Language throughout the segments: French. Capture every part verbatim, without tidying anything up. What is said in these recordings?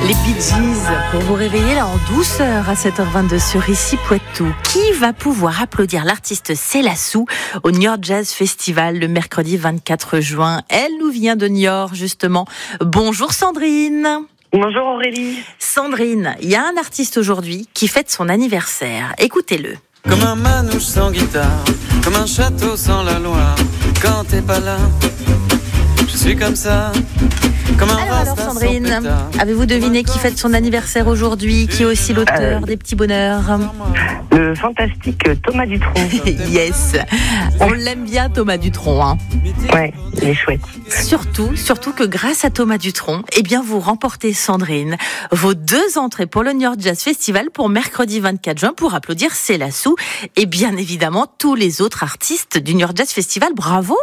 Les Bee Gees pour vous réveiller là en douceur à sept heures vingt-deux sur Ici Poitou. Qui va pouvoir applaudir l'artiste Célassou au Niort Jazz Festival le mercredi vingt-quatre juin? Elle nous vient de Niort justement. Bonjour Sandrine. Bonjour Aurélie. Sandrine, il y a un artiste aujourd'hui qui fête son anniversaire. Écoutez-le. Comme un manouche sans guitare, comme un château sans la Loire. Quand t'es pas là, je suis comme ça. Comme un alors, alors Sandrine, avez-vous deviné qui fête son anniversaire aujourd'hui, qui est aussi l'auteur euh, des petits bonheurs? Le fantastique Thomas Dutronc. Yes, on l'aime bien Thomas Dutronc. Hein. Ouais, il est chouette. Surtout, surtout que grâce à Thomas Dutronc, eh bien vous remportez Sandrine vos deux entrées pour le Niort Jazz Festival pour mercredi vingt-quatre juin pour applaudir Célassou et bien évidemment tous les autres artistes du Niort Jazz Festival. Bravo.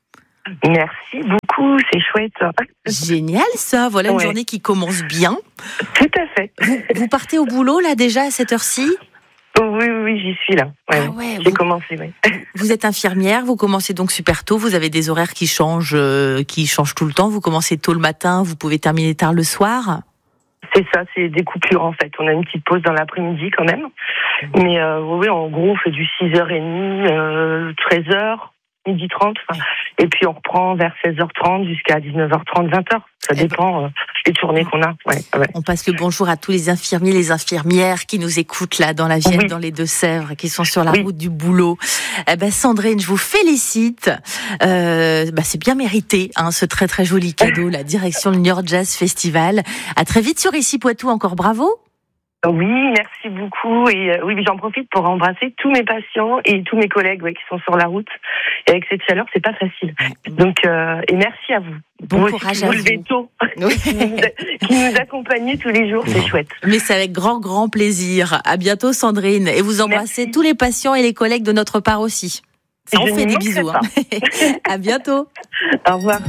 Merci beaucoup, c'est chouette. Génial ça, voilà une ouais. journée qui commence bien. Tout à fait. Vous, vous partez au boulot là déjà à cette heure-ci? Oh, oui, oui, oui, j'y suis là. Ouais, ah ouais, j'ai vous, commencé, oui. Vous êtes infirmière, vous commencez donc super tôt, vous avez des horaires qui changent, euh, qui changent tout le temps, vous commencez tôt le matin, vous pouvez terminer tard le soir? C'est ça, c'est des coupures en fait. On a une petite pause dans l'après-midi quand même. Mais euh, oui, en gros, on fait du six heures trente, euh, treize heures. midi trente, et puis on reprend vers seize heures trente jusqu'à dix-neuf heures trente, vingt heures. Ça dépend euh, des tournées qu'on a. Ouais, ouais. On passe le bonjour à tous les infirmiers, les infirmières qui nous écoutent là dans la Vienne, oui. dans les Deux-Sèvres, qui sont sur la oui. route du boulot. Eh ben Sandrine, je vous félicite. Euh, bah, c'est bien mérité, hein, ce très très joli cadeau, la direction du Niort Jazz Festival. À très vite sur Ici Poitou. Encore bravo. Oui, merci beaucoup. Et euh, oui, j'en profite pour embrasser tous mes patients et tous mes collègues ouais, qui sont sur la route. Et avec cette chaleur, c'est pas facile. Donc, euh, et merci à vous. Bon vous courage aussi, à vous. vous. Vous levez tôt, oui. qui, nous, qui nous accompagnez tous les jours, c'est chouette. Mais c'est avec grand, grand plaisir. À bientôt, Sandrine. Et vous embrassez merci. tous les patients et les collègues de notre part aussi. Ça, on fait des bisous. Hein. À bientôt. Au revoir.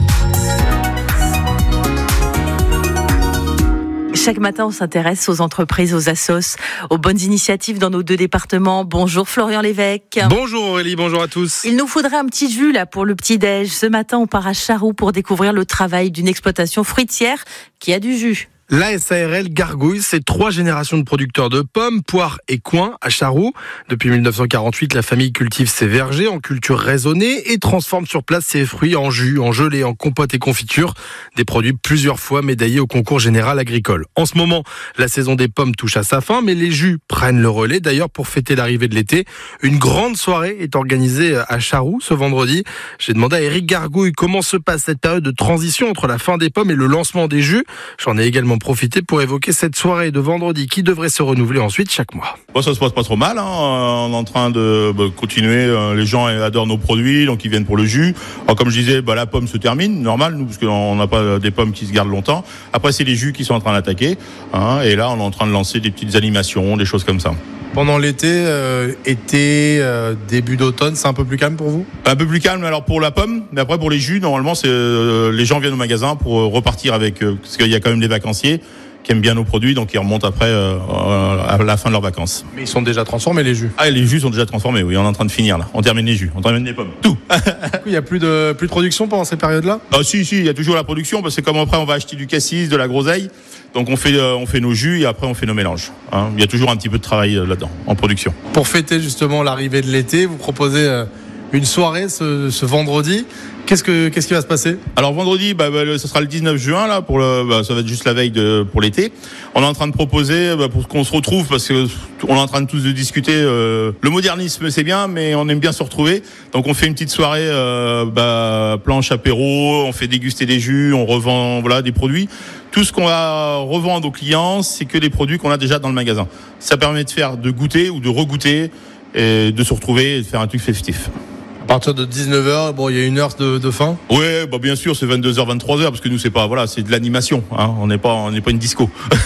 Chaque matin, on s'intéresse aux entreprises, aux assos, aux bonnes initiatives dans nos deux départements. Bonjour Florian Lévesque. Bonjour Aurélie, bonjour à tous. Il nous faudrait un petit jus là pour le petit-déj. Ce matin, on part à Charroux pour découvrir le travail d'une exploitation fruitière qui a du jus. L'A S A R L Gargouille, c'est trois générations de producteurs de pommes, poires et coings à Charroux. Depuis mille neuf cent quarante-huit, la famille cultive ses vergers en culture raisonnée et transforme sur place ses fruits en jus, en gelée, en compote et confiture. Des produits plusieurs fois médaillés au concours général agricole. En ce moment, la saison des pommes touche à sa fin, mais les jus prennent le relais. D'ailleurs, pour fêter l'arrivée de l'été, une grande soirée est organisée à Charroux ce vendredi. J'ai demandé à Éric Gargouille comment se passe cette période de transition entre la fin des pommes et le lancement des jus. J'en ai également profiter pour évoquer cette soirée de vendredi qui devrait se renouveler ensuite chaque mois. Bon, ça se passe pas trop mal, hein. On est en train de bah, continuer, les gens adorent nos produits, donc ils viennent pour le jus. Alors, comme je disais, bah, la pomme se termine, normal, nous, parce qu'on n'a pas des pommes qui se gardent longtemps. Après, c'est les jus qui sont en train d'attaquer, hein, et là, on est en train de lancer des petites animations, des choses comme ça. Pendant l'été, euh, été, euh, début d'automne, c'est un peu plus calme pour vous? Un peu plus calme alors pour la pomme, mais après pour les jus, normalement, c'est euh, les gens viennent au magasin pour euh, repartir avec, euh, parce qu'il y a quand même des vacanciers qui aiment bien nos produits, donc ils remontent après euh, à la fin de leurs vacances. Mais ils sont déjà transformés les jus? Ah, les jus sont déjà transformés, oui, on est en train de finir là. On termine les jus, on termine les pommes, tout. Du coup, il n'y a plus de, plus de production pendant ces périodes-là? Ah si, si, il y a toujours la production, parce que comme après on va acheter du cassis, de la groseille, donc on fait, euh, on fait nos jus et après on fait nos mélanges. Hein. Il y a toujours un petit peu de travail euh, là-dedans, en production. Pour fêter justement l'arrivée de l'été, vous proposez euh, une soirée ce, ce vendredi. Qu'est-ce que qu'est-ce qui va se passer? Alors vendredi, bah, bah, ce sera le dix-neuf juin là pour le, bah, ça va être juste la veille de pour l'été. On est en train de proposer bah, pour qu'on se retrouve parce que on est en train de tous de discuter. Euh, le modernisme c'est bien, mais on aime bien se retrouver. Donc on fait une petite soirée euh, bah, planche apéro, on fait déguster des jus, on revend voilà des produits. Tout ce qu'on va revendre aux clients, c'est que des produits qu'on a déjà dans le magasin. Ça permet de faire de goûter ou de regoûter et de se retrouver et de faire un truc festif. À partir de dix-neuf heures, bon, il y a une heure de, de fin. Oui, bah bien sûr, c'est vingt-deux heures, vingt-trois heures, parce que nous c'est pas, voilà, c'est de l'animation. Hein, on n'est pas, on n'est pas une disco.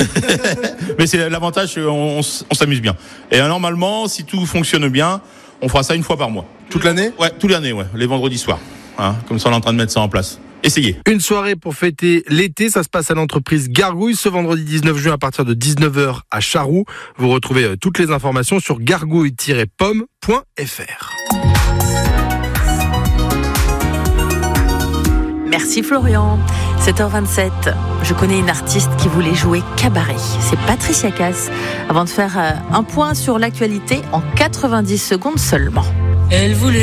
Mais c'est l'avantage, on, on, on s'amuse bien. Et euh, normalement, si tout fonctionne bien, on fera ça une fois par mois. Toute l'année? Ouais, toute l'année, ouais, les vendredis soirs. Hein, comme ça, on est en train de mettre ça en place. Essayez. Une soirée pour fêter l'été, ça se passe à l'entreprise Gargouille ce vendredi dix-neuf juin à partir de dix-neuf heures à Charroux. Vous retrouvez toutes les informations sur gargouille tiret pomme point f r. Merci Florian. sept heures vingt-sept, je connais une artiste qui voulait jouer cabaret. C'est Patricia Cass. Avant de faire un point sur l'actualité en quatre-vingt-dix secondes seulement. Elle voulait